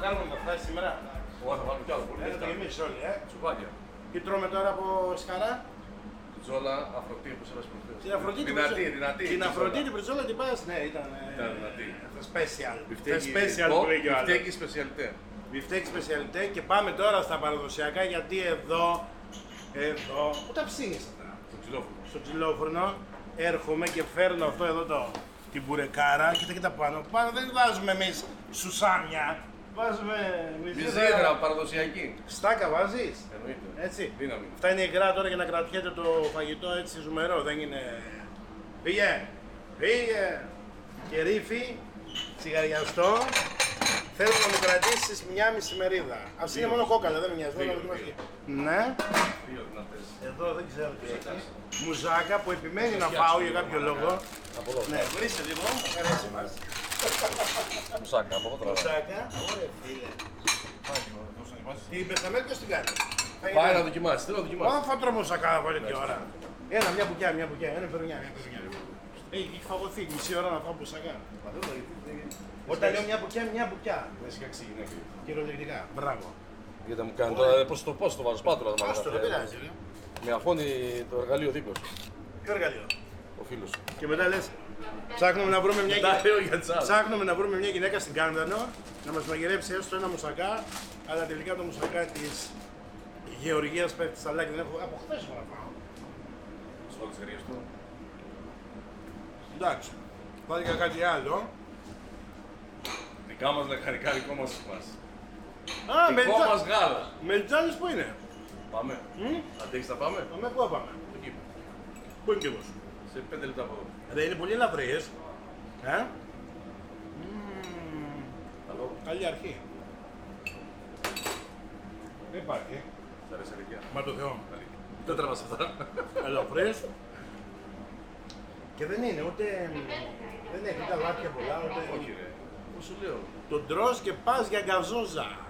κάνουμε με αυτά σήμερα. Εγώ θα βάλω κι άλλο πολύ. Θα γεμίσει όλοι, Τσουβάκια. Τι τρώμε τώρα από σκαρά. Τζόλα, Αφροτή, όπως έλεγες προχθές. Την Αφροδίτη. Δυνατή. Την Αφροδίτη Μπριζόλα την πας, ναι, ήταν δυνατή. Special. Special που λέει και ο άλλος. Μπιφτέκι σπεσιαλιτέ. Μπιφτέκι σπεσιαλιτέ και πάμε τώρα στα παραδοσιακά γιατί εδώ, πού τα ψήνεις αυτά. Στο ξυλόφωνο. Στο ξυλόφρονο έρχομαι και φέρνω αυτό εδώ την μπουρεκάρα. Κοίτα πάνω. Πάνω δεν βάζουμε εμείς σουσάμια. Βάζουμε Μυζίδρα, παραδοσιακή. Στάκα βάζεις. Εννοείται. Έτσι. Δύναμη. Αυτά είναι υγρά τώρα για να κρατιέται το φαγητό έτσι ζουμερό. Δεν είναι. Πήγε. Και ρήφι. Τσιγαριαστό. Θέλω να μου κρατήσεις μια μισή μερίδα. Ας είναι μόνο κόκαλα, δεν με νοιάζει. Ναι. Δύο δυνατές. Εδώ δεν ξέρω τι έχει. Μουζάκα που επιμένει να φάω για κάποιο λόγο. Από εδώ. Ναι, βρίσκε λίγο, θα χαρέσει μας. Μουσάκα, από εδώ τραβά. Μουζάκα, ωραία φίλε. Την πεθαμένη ποιος την κάνει. Πάει να δοκιμάσεις, θέλω να δοκιμάσεις. Μα θα τρώω μουζάκα από τέτοια ώρα. Ένα, μια μπουκιά, ένα περνιά. Έχει φαγωθεί μισή ώρα να φάω μουζάκα. Όταν λέω μια μπουκιά. Με σηκάξει η γυναίκα. Κυριολεκτικά. Μπράβο. Γιατί μου κάνει τώρα, πώς το βάζω, πάτω να Άστο, δεν πειράζει. Με αφώνει το εργαλείο δίπλος. Ποιο εργαλείο. Ο φίλος. Και μετά λες, ψάχνουμε να βρούμε μια Τα λέω για τσάλα. Ψάχνουμε να βρούμε μια γυναίκα στην Κάνδανο να μας μαγειρέψει έστω ένα μουσακά, αλλά τελικά το μουσακά της Γεωργίας πέφτει στα λάκια. Δεν έχω από χθες έχω να πάω. Στο λατσερίες του. Εντάξει, βάλει και κάτι άλλο. Δικά μας λαχαρικά, δικό μας μας. Α, Δικό μας γάλα. μελιτζάνες που είναι. Πάμε. Αντέχεις να πάμε. Πάμε πού πάμε. Εκεί. Πού είναι κύριος. Σε 5 λεπτά από εδώ. Ρε είναι πολύ ελαφριές. Καλό. Καλή αρχή. Δεν υπάρχει. Σ' αρέσει η αλήθεια. Μα το Θεό. Δεν τραβάς αυτά. Ελαφρές. Και δεν είναι ούτε. Δεν έχει ούτε αλάτια πολλά, ούτε. Όχι ρε. Πώς σου λέω. Τον τρως και πας για γκαζόζα.